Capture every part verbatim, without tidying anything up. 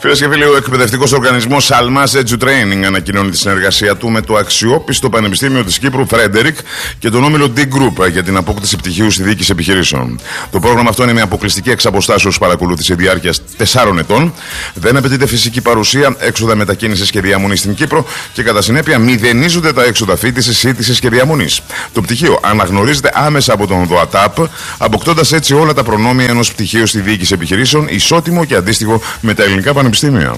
Φίλες και φίλοι, ο εκπαιδευτικός οργανισμός Almas Edutraining ανακοινώνει τη συνεργασία του με το αξιόπιστο Πανεπιστήμιο της Κύπρου Frederick και τον όμιλο D Group για την απόκτηση πτυχίου στη διοίκηση επιχειρήσεων. Το πρόγραμμα αυτό είναι με αποκλειστική εξαποστάσεως παρακολούθηση διάρκειας τεσσάρων ετών. Δεν απαιτείται φυσική παρουσία, έξοδα μετακίνησης και διαμονής στην Κύπρο και κατά συνέπεια μηδενίζονται τα έξοδα φοιτησης, σύντησης και διαμονής. Το πτυχίο αναγνωρίζεται άμεσα από τον ΔΟΑΤΑΠ, αποκτώντας έτσι όλα τα προνόμια ενός πτυχίου στη διοίκηση επιχειρήσεων, ισότιμο και αντίστοιχο με τα ελληνικά πανεπιστήμια.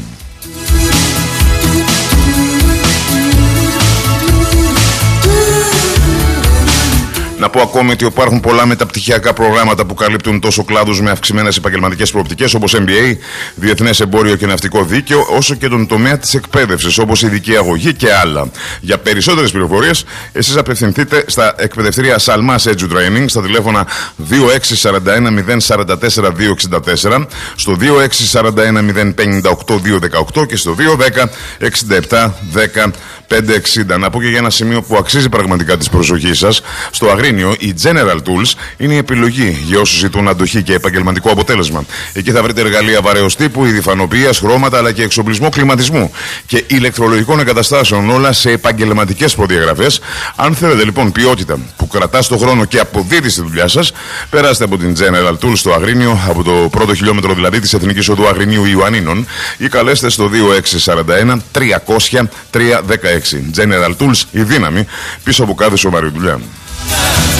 Να πω ακόμη ότι υπάρχουν πολλά μεταπτυχιακά προγράμματα που καλύπτουν τόσο κλάδους με αυξημένες επαγγελματικές προοπτικές όπως εμ μπι έι, διεθνές εμπόριο και ναυτικό δίκαιο, όσο και τον τομέα της εκπαίδευσης όπως ειδική αγωγή και άλλα. Για περισσότερες πληροφορίες, εσείς απευθυνθείτε στα εκπαιδευτήρια Almas Edutraining στα τηλέφωνα δύο έξι τέσσερα ένα μηδέν τέσσερα τέσσερα δύο έξι τέσσερα, στο δύο έξι τέσσερα ένα μηδέν πέντε οκτώ δύο ένα οκτώ και στο δύο ένα μηδέν έξι επτά δέκα πεντακόσια εξήντα. Να πω και για ένα σημείο που αξίζει πραγματικά της προσοχής σας. Στο Αγρίνιο, η General Tools είναι η επιλογή για όσους ζητούν αντοχή και επαγγελματικό αποτέλεσμα. Εκεί θα βρείτε εργαλεία βαρέως τύπου, ειδηφανοποιίας, χρώματα αλλά και εξοπλισμό κλιματισμού και ηλεκτρολογικών εγκαταστάσεων, όλα σε επαγγελματικές προδιαγραφές. Αν θέλετε λοιπόν ποιότητα που κρατά στον χρόνο και αποδίδει στη δουλειά σας, περάστε από την General Tools στο Αγρίνιο, από το πρώτο χιλιόμετρο δηλαδή της Εθνικής Οδού Αγρινίου Ιωαννίνων, ή καλέστε στο δύο έξι τέσσερα ένα τριακόσια τριακόσια δεκαέξι. General Tools, η δύναμη πίσω από κάθε σοβαρή δουλειά.